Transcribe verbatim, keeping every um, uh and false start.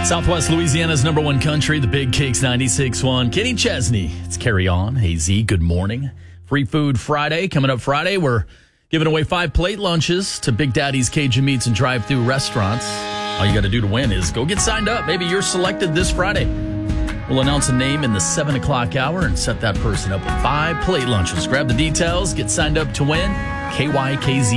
Southwest Louisiana's number one country, the Big Kicks ninety-six point one. Kenny Chesney. It's Carry On. Hey, Z, good morning. Free Food Friday. Coming up Friday, we're giving away five plate lunches to Big Daddy's Cajun Meats and drive-through restaurants. All you got to do to win is go get signed up. Maybe you're selected this Friday. We'll announce a name in the seven o'clock hour and set that person up with five plate lunches. Grab the details. Get signed up to win. K Y K Z